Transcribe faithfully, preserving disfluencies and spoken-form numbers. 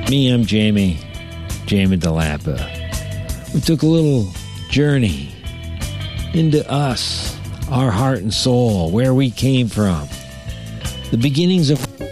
Me, I'm Jamie, Jamie DeLappa. We took a little journey into us, our heart and soul, where we came from, the beginnings of